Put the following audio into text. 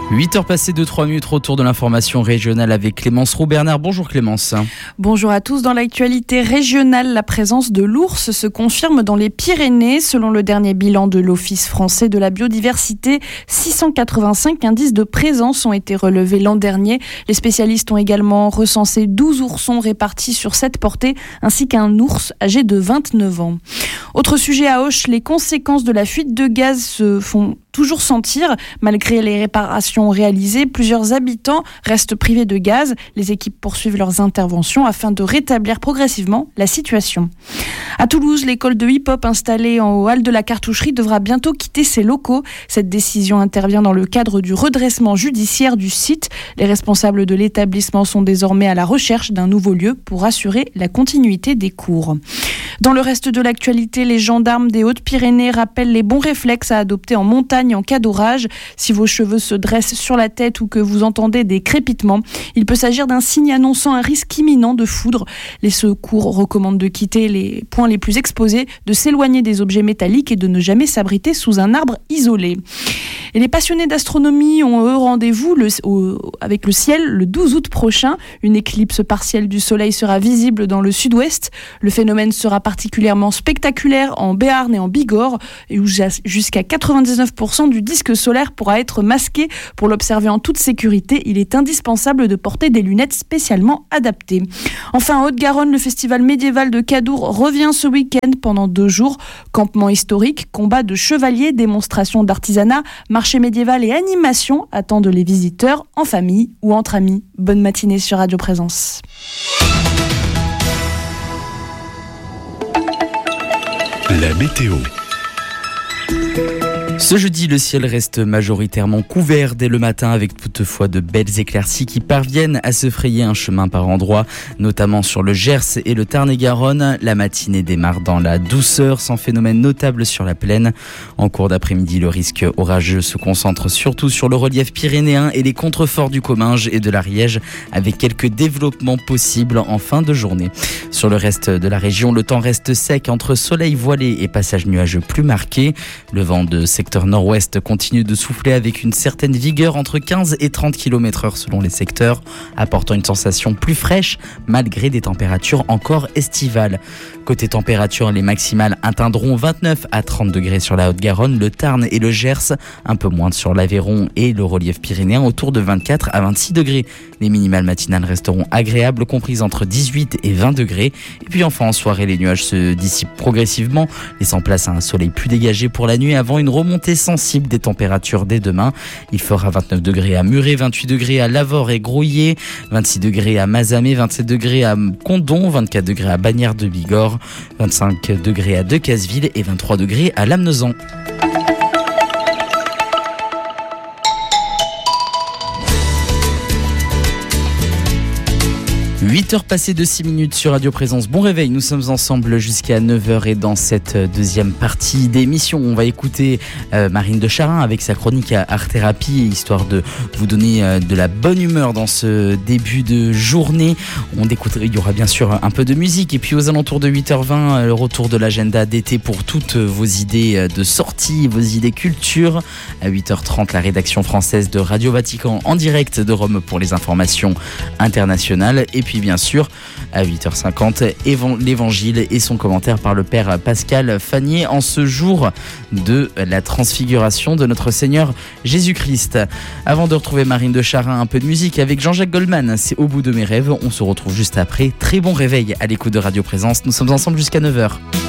8h passées de 3 minutes, retour de l'information régionale avec Clémence Roux-Bernard. Bonjour Clémence. Bonjour à tous. Dans l'actualité régionale, la présence de l'ours se confirme dans les Pyrénées. Selon le dernier bilan de l'Office français de la biodiversité, 685 indices de présence ont été relevés l'an dernier. Les spécialistes ont également recensé 12 oursons répartis sur 7 portées, ainsi qu'un ours âgé de 29 ans. Autre sujet à Auch, les conséquences de la fuite de gaz se font toujours sentir. Malgré les réparations réalisées, plusieurs habitants restent privés de gaz. Les équipes poursuivent leurs interventions afin de rétablir progressivement la situation. À Toulouse, l'école de hip-hop installée en Halle de la Cartoucherie devra bientôt quitter ses locaux. Cette décision intervient dans le cadre du redressement judiciaire du site. Les responsables de l'établissement sont désormais à la recherche d'un nouveau lieu pour assurer la continuité des cours. Dans le reste de l'actualité, les gendarmes des Hautes-Pyrénées rappellent les bons réflexes à adopter en montagne en cas d'orage. Si vos cheveux se dressent sur la tête ou que vous entendez des crépitements, il peut s'agir d'un signe annonçant un risque imminent de foudre. Les secours recommandent de quitter les points les plus exposés, de s'éloigner des objets métalliques et de ne jamais s'abriter sous un arbre isolé. Et les passionnés d'astronomie ont eux rendez-vous avec le ciel le 12 août prochain. Une éclipse partielle du soleil sera visible dans le sud-ouest. Le phénomène sera particulièrement spectaculaire en Béarn et en Bigorre, où jusqu'à 99% du disque solaire pourra être masqué. Pour l'observer en toute sécurité, il est indispensable de porter des lunettes spécialement adaptées. Enfin, en Haute-Garonne, le festival médiéval de Cadour revient ce week-end pendant 2 jours. Campement historique, combat de chevaliers, démonstration d'artisanat, marché médiéval et animation attendent les visiteurs en famille ou entre amis. Bonne matinée sur Radio Présence. La météo. Ce jeudi, le ciel reste majoritairement couvert dès le matin avec toutefois de belles éclaircies qui parviennent à se frayer un chemin par endroits, notamment sur le Gers et le Tarn-et-Garonne. La matinée démarre dans la douceur sans phénomène notable sur la plaine. En cours d'après-midi, le risque orageux se concentre surtout sur le relief pyrénéen et les contreforts du Comminges et de l'Ariège avec quelques développements possibles en fin de journée. Sur le reste de la région, le temps reste sec entre soleil voilé et passage nuageux plus marqué. Le vent de secteur nord-ouest continue de souffler avec une certaine vigueur entre 15 et 30 km/h selon les secteurs, apportant une sensation plus fraîche malgré des températures encore estivales. Côté température, les maximales atteindront 29 à 30 degrés sur la Haute-Garonne, le Tarn et le Gers, un peu moins sur l'Aveyron et le relief pyrénéen autour de 24 à 26 degrés. Les minimales matinales resteront agréables, comprises entre 18 et 20 degrés. Et puis enfin en soirée, les nuages se dissipent progressivement, laissant place à un soleil plus dégagé pour la nuit avant une remontée sensible des températures dès demain. Il fera 29 degrés à Muret, 28 degrés à Lavore et Grouillé, 26 degrés à Mazamet, 27 degrés à Condom, 24 degrés à Bagnères de Bigorre, 25 degrés à Decazeville et 23 degrés à Lamezan. 8h passées de 6 minutes sur Radio Présence. Bon réveil, nous sommes ensemble jusqu'à 9h et dans cette deuxième partie d'émission, on va écouter Marine de Charin avec sa chronique à Art Thérapie, histoire de vous donner de la bonne humeur dans ce début de journée. Il y aura bien sûr un peu de musique et puis aux alentours de 8h20, le retour de l'agenda d'été pour toutes vos idées de sortie, vos idées culture. À 8h30, la rédaction française de Radio Vatican en direct de Rome pour les informations internationales. Et puis bien sûr, à 8h50, l'évangile et son commentaire par le père Pascal Fanier en ce jour de la transfiguration de notre Seigneur Jésus-Christ. Avant de retrouver Marine de Charin, un peu de musique avec Jean-Jacques Goldman, c'est Au bout de mes rêves. On se retrouve juste après. Très bon réveil à l'écoute de Radio Présence. Nous sommes ensemble jusqu'à 9h.